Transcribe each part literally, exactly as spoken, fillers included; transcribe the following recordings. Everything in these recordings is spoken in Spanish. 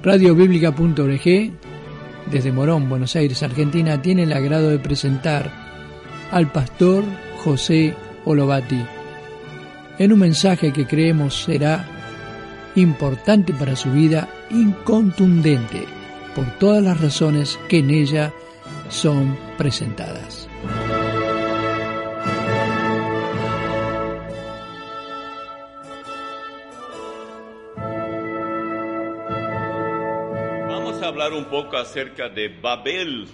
radio bíblica punto org, desde Morón, Buenos Aires, Argentina, tiene el agrado de presentar al pastor José Olovati en un mensaje que creemos será importante para su vida, incontundente por todas las razones que en ella son presentadas. Vamos a hablar un poco acerca de Babel.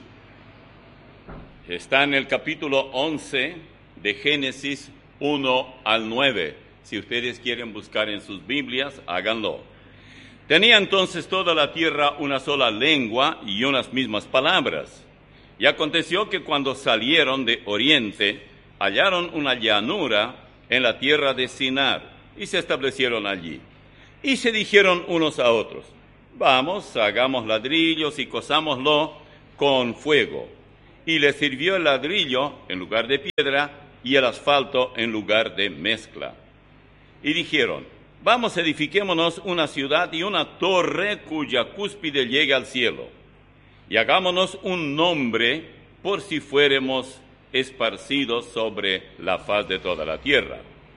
Está en el capítulo once de Génesis uno al nueve. Si ustedes quieren buscar en sus Biblias, háganlo. Tenía entonces toda la tierra una sola lengua y unas mismas palabras. Y aconteció que cuando salieron de oriente, hallaron una llanura en la tierra de Sinar, y se establecieron allí. Y se dijeron unos a otros: vamos, hagamos ladrillos y cozámoslo con fuego. Y les sirvió el ladrillo en lugar de piedra, y el asfalto en lugar de mezcla. Y dijeron: vamos, edifiquémonos una ciudad y una torre cuya cúspide llegue al cielo, y hagámonos un nombre por si fuéramos esparcidos sobre la faz de toda la tierra.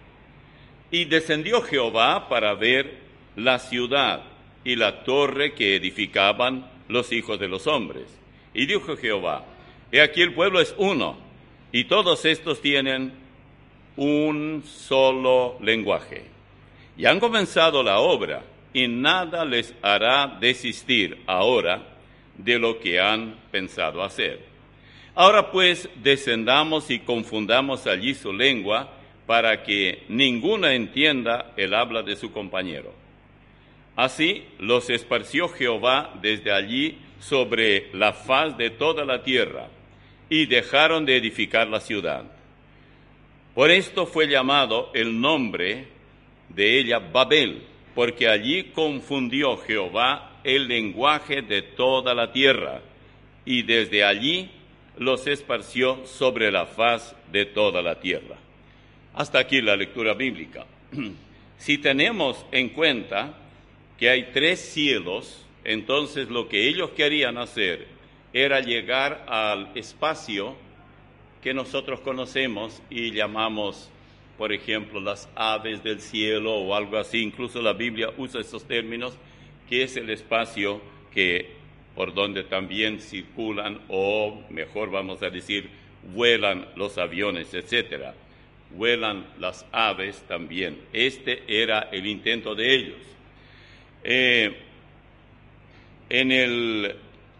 Y descendió Jehová para ver la ciudad y la torre que edificaban los hijos de los hombres. Y dijo Jehová: he aquí el pueblo es uno, y todos estos tienen un solo lenguaje. Y han comenzado la obra, y nada les hará desistir ahora de lo que han pensado hacer. Ahora pues, descendamos y confundamos allí su lengua, para que ninguna entienda el habla de su compañero. Así los esparció Jehová desde allí sobre la faz de toda la tierra, y dejaron de edificar la ciudad. Por esto fue llamado el nombre de ella Babel, porque allí confundió Jehová el lenguaje de toda la tierra, y desde allí los esparció sobre la faz de toda la tierra. Hasta aquí la lectura bíblica. Si tenemos en cuenta que hay tres cielos, entonces lo que ellos querían hacer era llegar al espacio que nosotros conocemos y llamamos, por ejemplo, las aves del cielo o algo así. Incluso la Biblia usa esos términos, que es el espacio que por donde también circulan, o mejor vamos a decir, vuelan los aviones, etcétera. Vuelan las aves también. Este era el intento de ellos. Eh, en el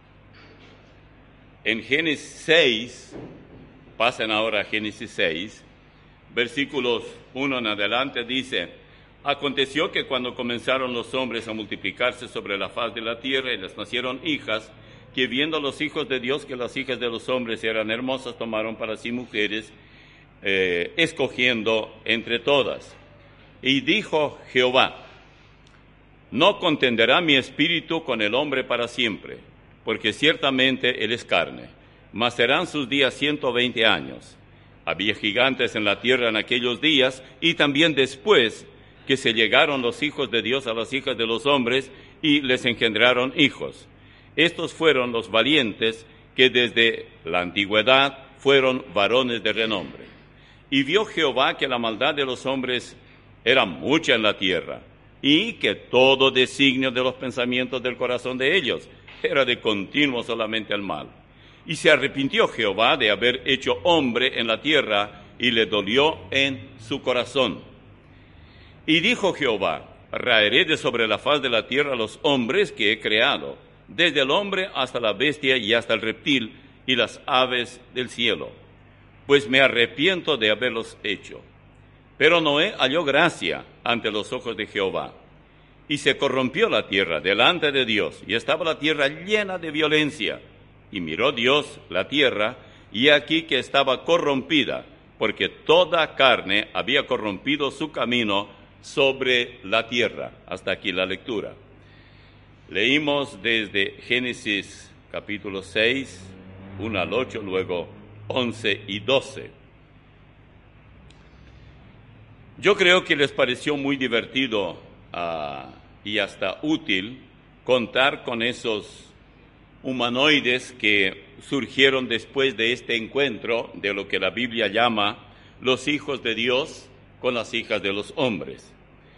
en Génesis seis, pasen ahora a Génesis seis, versículos uno en adelante, dice: aconteció que cuando comenzaron los hombres a multiplicarse sobre la faz de la tierra y les nacieron hijas, que viendo los hijos de Dios que las hijas de los hombres eran hermosas, tomaron para sí mujeres, eh, escogiendo entre todas. Y dijo Jehová: no contenderá mi espíritu con el hombre para siempre, porque ciertamente él es carne, mas serán sus días ciento veinte años. Había gigantes en la tierra en aquellos días, y también después que se llegaron los hijos de Dios a las hijas de los hombres, y les engendraron hijos. Estos fueron los valientes que desde la antigüedad fueron varones de renombre. Y vio Jehová que la maldad de los hombres era mucha en la tierra, y que todo designio de los pensamientos del corazón de ellos era de continuo solamente el mal. Y se arrepintió Jehová de haber hecho hombre en la tierra, y le dolió en su corazón. Y dijo Jehová: raeré de sobre la faz de la tierra los hombres que he creado, desde el hombre hasta la bestia y hasta el reptil y las aves del cielo, pues me arrepiento de haberlos hecho. Pero Noé halló gracia ante los ojos de Jehová. Y se corrompió la tierra delante de Dios, y estaba la tierra llena de violencia. Y miró Dios la tierra, y aquí que estaba corrompida, porque toda carne había corrompido su camino sobre la tierra. Hasta aquí la lectura. Leímos desde Génesis capítulo seis, uno al ocho, luego once y doce. Yo creo que les pareció muy divertido uh, y hasta útil contar con esos humanoides que surgieron después de este encuentro de lo que la Biblia llama los hijos de Dios con las hijas de los hombres.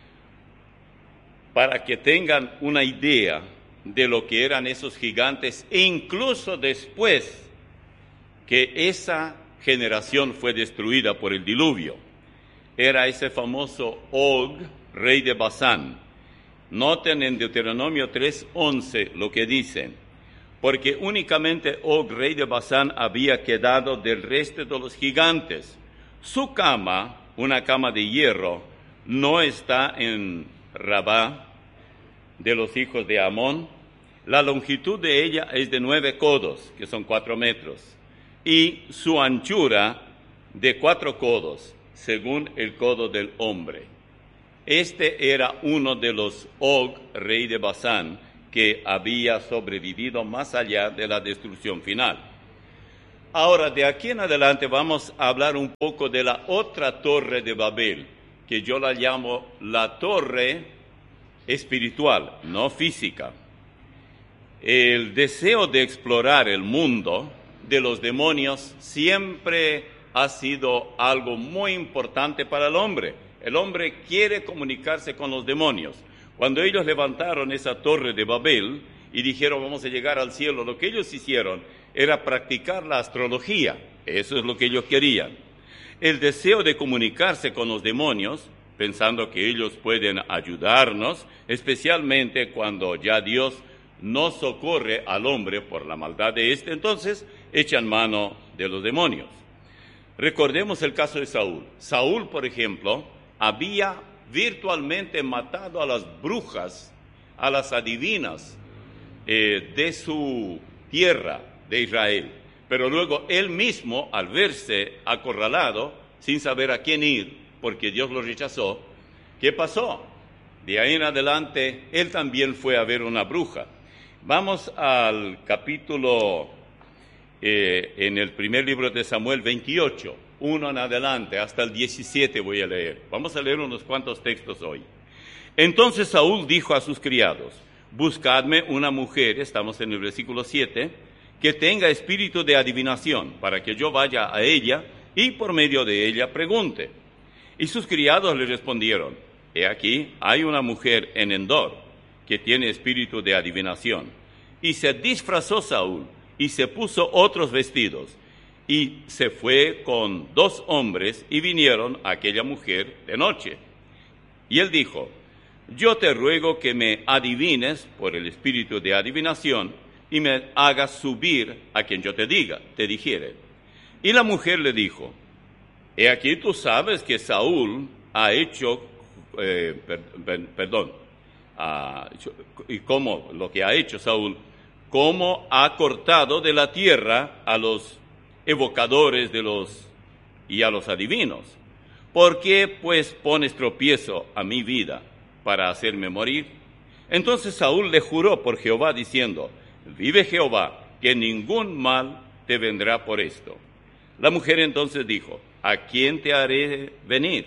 Para que tengan una idea de lo que eran esos gigantes, e incluso después que esa generación fue destruida por el diluvio. Era ese famoso Og, rey de Basán. Noten en Deuteronomio tres once lo que dicen, porque únicamente Og, rey de Basán, había quedado del resto de los gigantes. Su cama, una cama de hierro, no está en Rabá de los hijos de Amón. La longitud de ella es de nueve codos, que son cuatro metros, y su anchura de cuatro codos, según el codo del hombre. Este era uno de los Og, rey de Basán, que había sobrevivido más allá de la destrucción final. Ahora, de aquí en adelante vamos a hablar un poco de la otra torre de Babel, que yo la llamo la torre espiritual, no física. El deseo de explorar el mundo de los demonios siempre ha sido algo muy importante para el hombre. El hombre quiere comunicarse con los demonios. Cuando ellos levantaron esa torre de Babel y dijeron vamos a llegar al cielo, lo que ellos hicieron era practicar la astrología. Eso es lo que ellos querían. El deseo de comunicarse con los demonios, pensando que ellos pueden ayudarnos, especialmente cuando ya Dios no socorre al hombre por la maldad de éste, entonces echan mano de los demonios. Recordemos el caso de Saúl. Saúl, por ejemplo, había virtualmente matado a las brujas, a las adivinas eh, de su tierra, de Israel. Pero luego él mismo, al verse acorralado, sin saber a quién ir, porque Dios lo rechazó, ¿qué pasó? De ahí en adelante, él también fue a ver una bruja. Vamos al capítulo, eh, en el primer libro de Samuel veintiocho, uno en adelante, hasta el diecisiete voy a leer. Vamos a leer unos cuantos textos hoy. Entonces Saúl dijo a sus criados, buscadme una mujer, estamos en el versículo siete, que tenga espíritu de adivinación, para que yo vaya a ella y por medio de ella pregunte. Y sus criados le respondieron, he aquí, hay una mujer en Endor, que tiene espíritu de adivinación. Y se disfrazó Saúl, y se puso otros vestidos, y se fue con dos hombres, y vinieron a aquella mujer de noche. Y él dijo, yo te ruego que me adivines por el espíritu de adivinación, y me hagas subir a quien yo te diga, te dijere. Y la mujer le dijo, he aquí tú sabes que Saúl ha hecho, eh, per, per, perdón, ha, y cómo lo que ha hecho Saúl, cómo ha cortado de la tierra a los evocadores de los y a los adivinos. ¿Por qué pues pones tropiezo a mi vida para hacerme morir? Entonces Saúl le juró por Jehová diciendo, vive Jehová, que ningún mal te vendrá por esto. La mujer entonces dijo, ¿a quién te haré venir?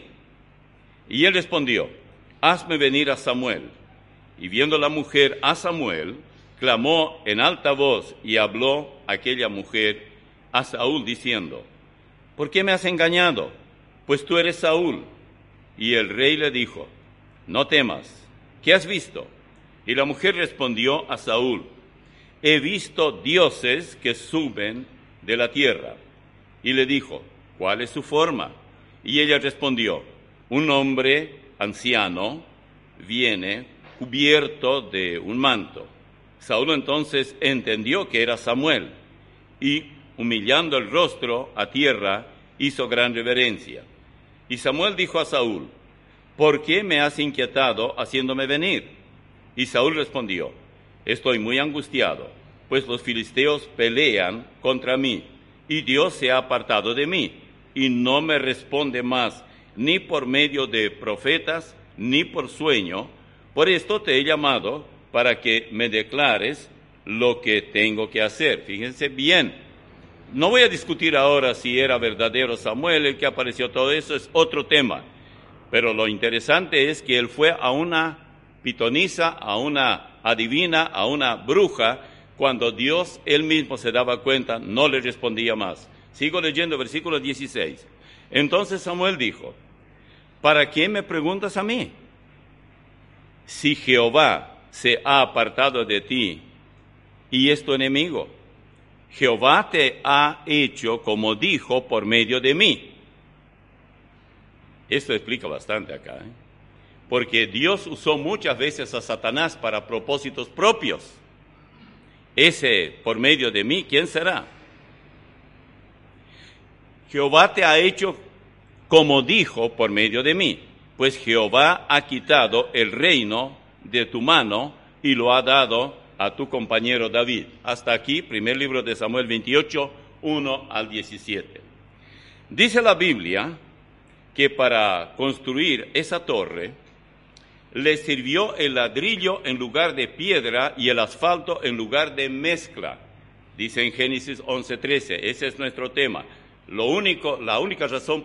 Y él respondió, hazme venir a Samuel. Y viendo la mujer a Samuel, clamó en alta voz y habló aquella mujer a Saúl diciendo, ¿por qué me has engañado? Pues tú eres Saúl. Y el rey le dijo, no temas, ¿qué has visto? Y la mujer respondió a Saúl, he visto dioses que suben de la tierra. Y le dijo, ¿cuál es su forma? Y ella respondió, un hombre anciano viene cubierto de un manto. Saúl entonces entendió que era Samuel, y humillando el rostro a tierra, hizo gran reverencia. Y Samuel dijo a Saúl, ¿por qué me has inquietado haciéndome venir? Y Saúl respondió, estoy muy angustiado, pues los filisteos pelean contra mí, y Dios se ha apartado de mí, y no me responde más, ni por medio de profetas, ni por sueño. Por esto te he llamado, para que me declares lo que tengo que hacer. Fíjense bien, no voy a discutir ahora si era verdadero Samuel el que apareció, todo eso es otro tema. Pero lo interesante es que él fue a una pitonisa, a una adivina, a una bruja, cuando Dios él mismo se daba cuenta, no le respondía más. Sigo leyendo versículo dieciséis. Entonces Samuel dijo, ¿para qué me preguntas a mí? Si Jehová se ha apartado de ti y es tu enemigo, Jehová te ha hecho como dijo por medio de mí. Esto explica bastante acá, ¿eh? Porque Dios usó muchas veces a Satanás para propósitos propios. Ese por medio de mí, ¿quién será? Jehová te ha hecho como dijo por medio de mí, pues Jehová ha quitado el reino de tu mano y lo ha dado a tu compañero David. Hasta aquí, primer libro de Samuel veintiocho, uno al diecisiete. Dice la Biblia que para construir esa torre, le sirvió el ladrillo en lugar de piedra y el asfalto en lugar de mezcla. Dice en Génesis once trece, ese es nuestro tema. Lo único, la única razón